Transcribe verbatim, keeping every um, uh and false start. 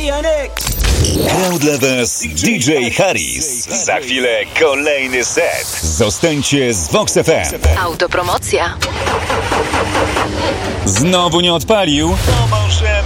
Grał dla was D J Harris. Za chwilę kolejny set. Zostańcie z Vox F M. Autopromocja. Znowu nie odpalił? To możemy